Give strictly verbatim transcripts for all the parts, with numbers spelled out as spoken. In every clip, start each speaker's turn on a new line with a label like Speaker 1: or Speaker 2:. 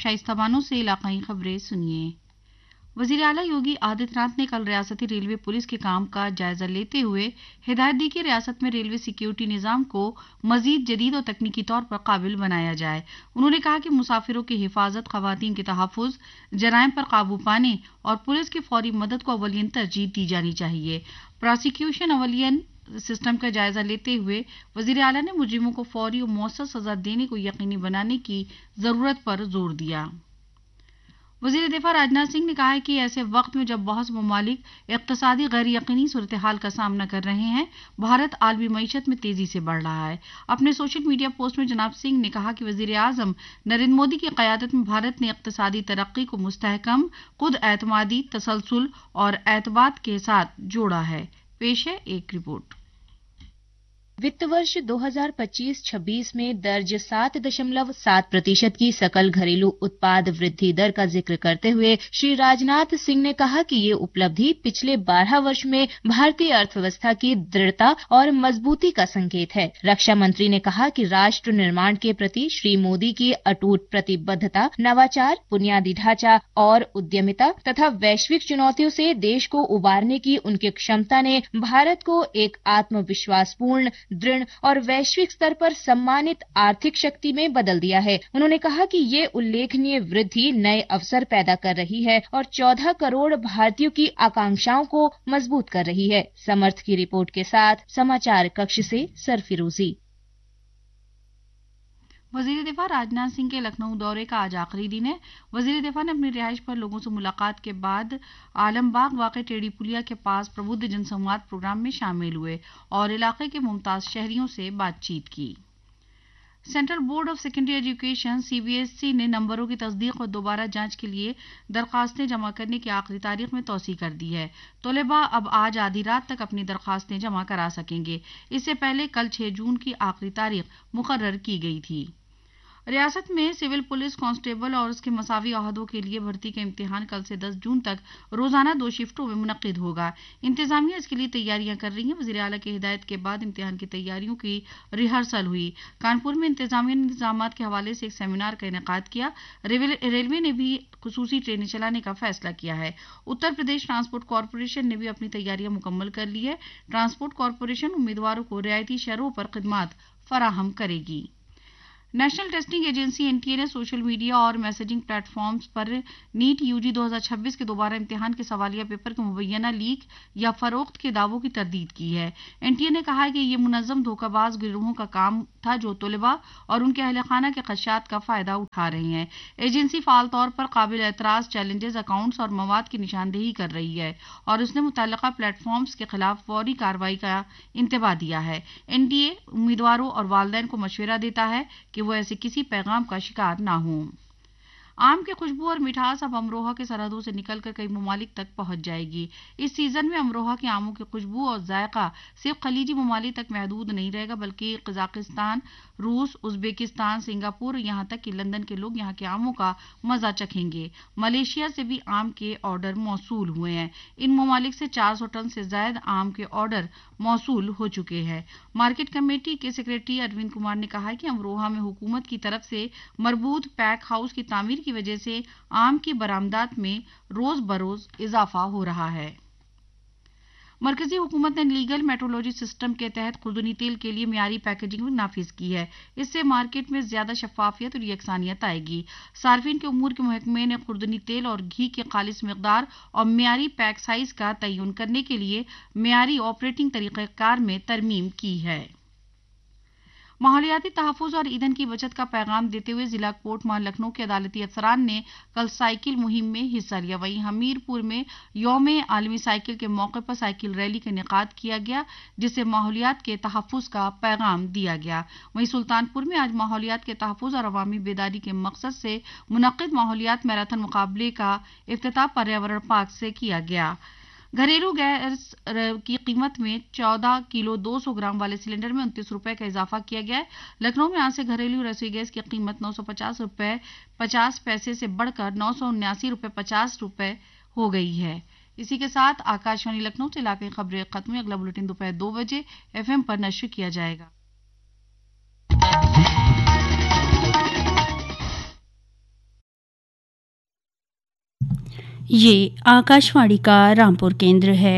Speaker 1: शाइस्ता बानो से इलाकाई खबरें सुनिए। वजीर आला योगी आदित्यनाथ ने कल रियासती रेलवे पुलिस के काम का जायजा लेते हुए हिदायत दी कि रियासत में रेलवे सिक्योरिटी निजाम को मजीद जदीद और तकनीकी तौर पर काबिल बनाया जाए। उन्होंने कहा कि मुसाफिरों की हिफाजत, खवातीन के तहफ़्फ़ुज़, जराइम पर काबू पाने और पुलिस की फौरी मदद को अवलियन तरजीह दी जानी चाहिए। प्रोसिक्यूशन अवलियन सिस्टम का जायजा लेते हुए वजीर आला ने मुजरिमों को फौरी और मौसर सजा देने को यकीनी बनाने की जरूरत पर जोर दिया। वजीर दिफा राजनाथ सिंह ने कहा है कि ऐसे वक्त में जब बहुत से ममालिक इक़्तिसादी गैर यकीनी सूरत हाल का सामना कर रहे हैं, भारत आलमी मईशत में तेजी से बढ़ रहा है। अपने सोशल मीडिया पोस्ट में जनाब सिंह ने कहा कि वजीर आजम नरेंद्र मोदी की क़यादत में भारत ने इक़्तिसादी तरक्की को मुस्तहकम, खुद एतमादी, तसलसल और एतबात के साथ जोड़ा है। पेश है एक रिपोर्ट।
Speaker 2: वित्त वर्ष दो हज़ार पच्चीस छब्बीस में दर्ज सात दशमलव सात प्रतिशत की सकल घरेलू उत्पाद वृद्धि दर का जिक्र करते हुए श्री राजनाथ सिंह ने कहा कि ये उपलब्धि पिछले बारह वर्ष में भारतीय अर्थव्यवस्था की दृढ़ता और मजबूती का संकेत है। रक्षा मंत्री ने कहा कि राष्ट्र निर्माण के प्रति श्री मोदी की अटूट प्रतिबद्धता, नवाचार, बुनियादी ढांचा और उद्यमिता तथा वैश्विक चुनौतियों से देश को उबारने की उनकी क्षमता ने भारत को एक आत्मविश्वासपूर्ण, दृढ़ और वैश्विक स्तर पर सम्मानित आर्थिक शक्ति में बदल दिया है। उन्होंने कहा कि ये उल्लेखनीय वृद्धि नए अवसर पैदा कर रही है और चौदह करोड़ भारतीयों की आकांक्षाओं को मजबूत कर रही है। समर्थ की रिपोर्ट के साथ समाचार कक्ष से सरफिरोजी।
Speaker 1: वजीर दिफा राजनाथ सिंह के लखनऊ दौरे का आज आखिरी दिन है। वजीर दिफा ने अपनी रिहाइश पर लोगों से मुलाकात के बाद आलमबाग वाक़े टेढ़ी पुलिया के पास प्रबुद्ध जनसंवाद प्रोग्राम में शामिल हुए और इलाके के मुमताज शहरियों से बातचीत की। Central board of secondary education CBSE ने नंबरों की तस्दीक और दोबारा जांच के लिए दरखास्तें जमा करने की आखिरी तारीख में तौसी कर दी है। तलबा अब आज आधी रात तक अपनी दरखास्तें जमा करा सकेंगे। इससे पहले कल छह जून की आखिरी तारीख मुकर्रर की गई थी। रियासत में सिविल पुलिस कांस्टेबल और उसके मसावी अहदों के लिए भर्ती का इम्तिहान कल से दस जून तक रोजाना दो शिफ्टों में मुनक्किद होगा। इंतजामिया इसके लिए तैयारियां कर रही है। वज़ीर आला की हिदायत के बाद इम्तिहान की तैयारियों की रिहर्सल हुई। कानपुर में इंतजामिया ने इंतजामात के हवाले से एक सेमिनार का इनेकाद किया। रेलवे ने भी खुसूसी ट्रेनें चलाने का फैसला किया है। उत्तर प्रदेश ट्रांसपोर्ट कॉरपोरेशन ने भी अपनी तैयारियां मुकम्मल कर ली है। ट्रांसपोर्ट कॉरपोरेशन उम्मीदवारों को रियायती शरहों पर खिदमात फराहम करेगी। नेशनल टेस्टिंग एजेंसी एनटीए ने सोशल मीडिया और मैसेजिंग प्लेटफॉर्म्स पर नीट यूजी दो हज़ार छब्बीस के दोबारा इम्तिहान के सवालिया पेपर के मुबैना लीक या फरोख्त के दावों की तरदीद की है। एनटीए ने कहा है कि ये मुनज़्ज़म धोखाबाज गिरोहों का काम था जो तलबा और उनके अहल खाना के खदशात का फायदा उठा रहे हैं। एजेंसी फाल तौर पर काबिल एतराज चैलेंजेस, अकाउंट्स और मवाद की निशानदेही कर रही है और उसने मुतल्लिका प्लेटफॉर्म्स के खिलाफ फौरी कार्रवाई का इंतबाह दिया है। एनटीए उम्मीदवारों और वालिदैन को मशवरा देता है कि वो ऐसे किसी पैगाम का शिकार ना हो। आम की खुशबू और मिठास अब अमरोहा के सरहदों से निकलकर कई ममालिक तक पहुंच जाएगी। इस सीजन में अमरोहा के आमों की खुशबू और जायका सिर्फ खलीजी ममालिक तक महदूद नहीं रहेगा, बल्कि कजाकिस्तान, रूस, उज्बेकिस्तान, सिंगापुर, यहाँ तक कि लंदन के लोग यहाँ के आमों का मजा चखेंगे। मलेशिया से भी आम के ऑर्डर मौसूल हुए हैं। इन ममालिक से चार सौ टन से ज्यादा आम के ऑर्डर मौसूल हो चुके हैं। मार्केट कमेटी के सेक्रेटरी अरविंद कुमार ने कहा है कि अमरोहा में हुकूमत की तरफ से मरबूत पैक हाउस की तामीर की वजह से आम की बरामदात में रोज बरोज इजाफा हो रहा है। मरकजी हुकूमत ने लीगल मेट्रोलॉजी सिस्टम के तहत खुर्दनी तेल के लिए मियारी पैकेजिंग नाफिज की है। इससे मार्केट में ज्यादा शफाफियत और यकसानियत आएगी। सार्फिन के उमूर के महकमे ने खुर्दनी तेल और घी के खालिस मिकदार और मियारी पैक साइज का तयन करने के लिए मियारी ऑपरेटिंग तरीक़ाकार में तरमीम की है। माहौलियाती तहफ़्फ़ुज़ और ईंधन की बचत का पैगाम देते हुए जिला कोर्ट माल लखनऊ के अदालती अफसरान ने कल साइकिल मुहिम में हिस्सा लिया। वहीं हमीरपुर में यौम आलमी साइकिल के मौके पर साइकिल रैली का इनेकाद किया गया, जिससे माहौलियात के तहफ़्फ़ुज़ का पैगाम दिया गया। वहीं सुल्तानपुर में आज माहौलियात के तहफ़्फ़ुज़ और अवामी बेदारी के मकसद से मुनक़्क़िद माहौलियात मैराथन मुकाबले का इफ्तिताह पर्यावरण पार्क से किया गया। घरेलू गैस की कीमत में चौदह किलो दो सौ ग्राम वाले सिलेंडर में उनतीस रुपए का इजाफा किया गया है। लखनऊ में आज से घरेलू रसोई गैस की कीमत नौ सौ पचास रुपए पचास पैसे से बढ़कर नौ सौ उन्यासी रुपए पचास रुपए हो गई है। इसी के साथ आकाशवाणी लखनऊ से इलाके खबरें खत्म हुई। अगला बुलेटिन दोपहर दो बजे एफएम पर नश्र किया जाएगा।
Speaker 3: ये आकाशवाणी का रामपुर केंद्र है।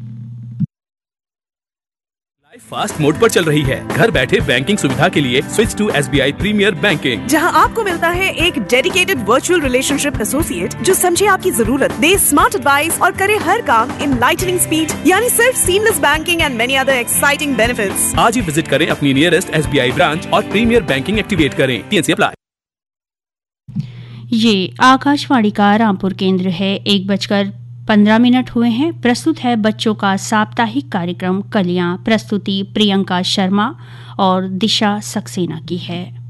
Speaker 4: फास्ट मोड पर चल रही है। घर बैठे बैंकिंग सुविधा के लिए switch to SBI premiere banking,
Speaker 5: जहां आपको मिलता है एक डेडिकेटेड वर्चुअल रिलेशनशिप एसोसिएट जो समझे आपकी जरूरत, दे स्मार्ट एडवाइस और करे हर काम इन लाइटनिंग स्पीड, यानी सिर्फ seamless banking and many other exciting benefits.
Speaker 4: आज ही विजिट करें अपनी नियरेस्ट एसबीआई ब्रांच और प्रीमियर बैंकिंग एक्टिवेट करें। TNC apply.
Speaker 3: ये आकाशवाणी का रामपुर केंद्र है। एक बजकर पंद्रह मिनट हुए हैं। प्रस्तुत है बच्चों का साप्ताहिक कार्यक्रम कलियां। प्रस्तुति प्रियंका शर्मा और दिशा सक्सेना की है।